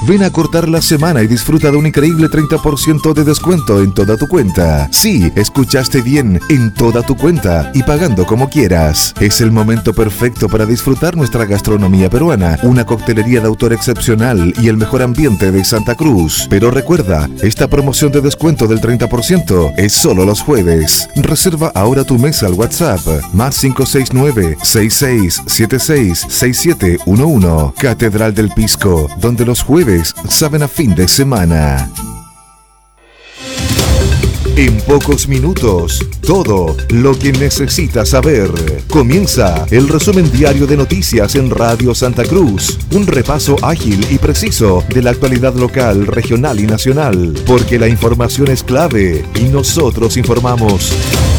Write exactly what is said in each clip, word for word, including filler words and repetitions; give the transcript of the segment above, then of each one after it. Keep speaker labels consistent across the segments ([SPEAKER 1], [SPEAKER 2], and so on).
[SPEAKER 1] Ven a cortar la semana y disfruta de un increíble treinta por ciento de descuento en toda tu cuenta. Sí, escuchaste bien, en toda tu cuenta y pagando como quieras. Es el momento perfecto para disfrutar nuestra gastronomía peruana, una coctelería de autor excepcional y el mejor ambiente de Santa Cruz. Pero recuerda, esta promoción de descuento del treinta por ciento es solo los jueves. Reserva ahora tu mesa al WhatsApp más cinco seis nueve, seis seis siete seis, seis siete uno uno. Catedral del Pisco, donde los jueves saben a fin de semana. En pocos minutos, todo lo que necesitas saber. Comienza el resumen diario de noticias en Radio Santa Cruz. Un repaso ágil y preciso de la actualidad local, regional y nacional. Porque la información es clave y nosotros informamos.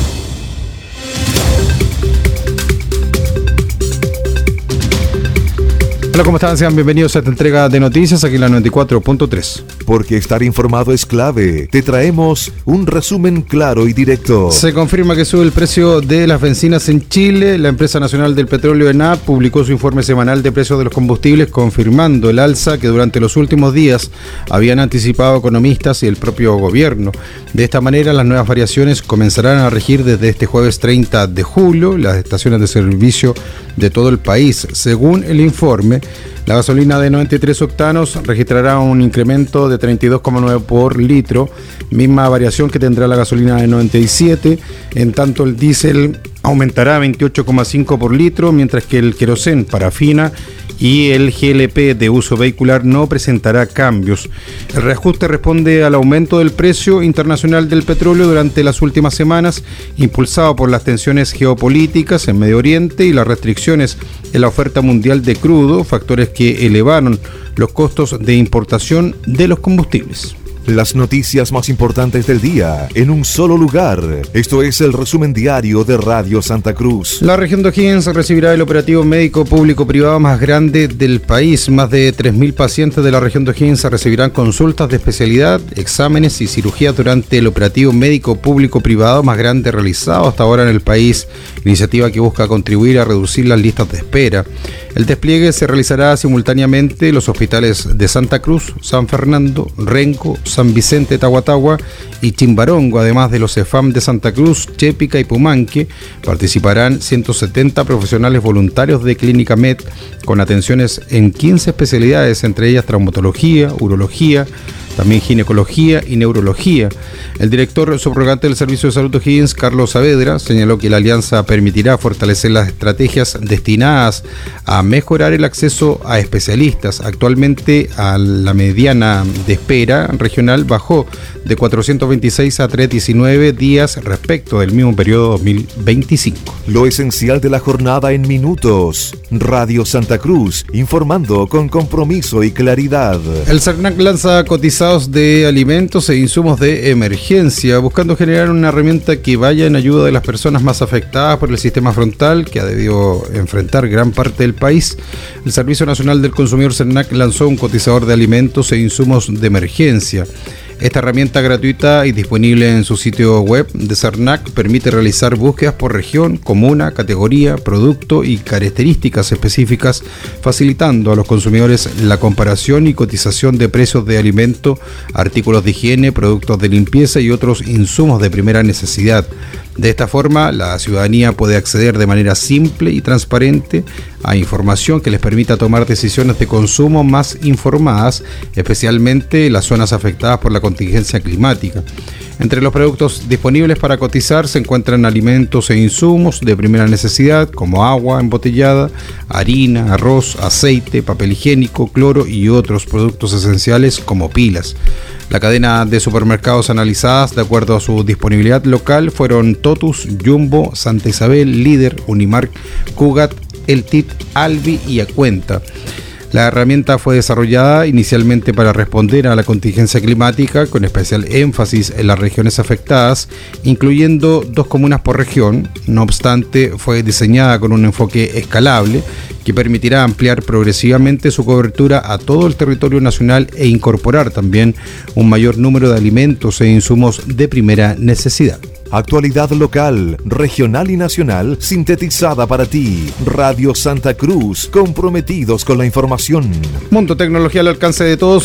[SPEAKER 2] Hola, ¿cómo están? Sean bienvenidos a esta entrega de noticias aquí en la noventa y cuatro punto tres.
[SPEAKER 1] Porque estar informado es clave. Te traemos un resumen claro y directo.
[SPEAKER 2] Se confirma que sube el precio de las bencinas en Chile. La Empresa Nacional del Petróleo, ENAP, publicó su informe semanal de precios de los combustibles, confirmando el alza que durante los últimos días habían anticipado economistas y el propio gobierno. De esta manera, las nuevas variaciones comenzarán a regir desde este jueves treinta de julio las estaciones de servicio de todo el país. Según el informe, la gasolina de noventa y tres octanos registrará un incremento de treinta y dos coma nueve por litro, misma variación que tendrá la gasolina de noventa y siete, en tanto el diésel aumentará veintiocho coma cinco por litro, mientras que el querosén, parafina y el G L P de uso vehicular no presentará cambios. El reajuste responde al aumento del precio internacional del petróleo durante las últimas semanas, impulsado por las tensiones geopolíticas en Medio Oriente y las restricciones en la oferta mundial de crudo, factores que elevaron los costos de importación de los combustibles.
[SPEAKER 1] Las noticias más importantes del día en un solo lugar. Esto es el resumen diario de Radio Santa Cruz.
[SPEAKER 2] La región de O'Higgins recibirá el operativo médico público-privado más grande del país. Más de tres mil pacientes de la región de O'Higgins recibirán consultas de especialidad, exámenes y cirugías durante el operativo médico público-privado más grande realizado hasta ahora en el país, iniciativa que busca contribuir a reducir las listas de espera. El despliegue se realizará simultáneamente en los hospitales de Santa Cruz, San Fernando, Renco, San Vicente, Tahuatahua y Chimbarongo, además de los C E F A M de Santa Cruz, Chépica y Pumanque. Participarán ciento setenta profesionales voluntarios de Clínica Med con atenciones en quince especialidades, entre ellas traumatología, urología, también ginecología y neurología. El director subrogante del Servicio de Salud de O'Higgins, Carlos Saavedra, señaló que la alianza permitirá fortalecer las estrategias destinadas a mejorar el acceso a especialistas. Actualmente, a la mediana de espera regional bajó de cuatrocientos veintiséis a trescientos diecinueve días respecto del mismo periodo dos mil veinticinco.
[SPEAKER 1] Lo esencial de la jornada en minutos. Radio Santa Cruz, informando con compromiso y claridad.
[SPEAKER 2] El CERNAC lanza cotizados de alimentos e insumos de emergencia, buscando generar una herramienta que vaya en ayuda de las personas más afectadas por el sistema frontal que ha debido enfrentar gran parte del país. El Servicio Nacional del Consumidor CERNAC lanzó un cotizador de alimentos e insumos de emergencia. Esta herramienta gratuita y disponible en su sitio web de CERNAC permite realizar búsquedas por región, comuna, categoría, producto y características específicas, facilitando a los consumidores la comparación y cotización de precios de alimento, artículos de higiene, productos de limpieza y otros insumos de primera necesidad. De esta forma, la ciudadanía puede acceder de manera simple y transparente a información que les permita tomar decisiones de consumo más informadas, especialmente en las zonas afectadas por la contingencia climática. Entre los productos disponibles para cotizar se encuentran alimentos e insumos de primera necesidad como agua embotellada, harina, arroz, aceite, papel higiénico, cloro y otros productos esenciales como pilas. La cadena de supermercados analizadas de acuerdo a su disponibilidad local fueron Totus, Jumbo, Santa Isabel, Líder, Unimark, Cugat, El Tit, Albi y Acuenta. La herramienta fue desarrollada inicialmente para responder a la contingencia climática, con especial énfasis en las regiones afectadas, incluyendo dos comunas por región. No obstante, fue diseñada con un enfoque escalable que permitirá ampliar progresivamente su cobertura a todo el territorio nacional e incorporar también un mayor número de alimentos e insumos de primera necesidad.
[SPEAKER 1] Actualidad local, regional y nacional sintetizada para ti. Radio Santa Cruz, comprometidos con la información.
[SPEAKER 2] Mundo Tecnología al alcance de todos.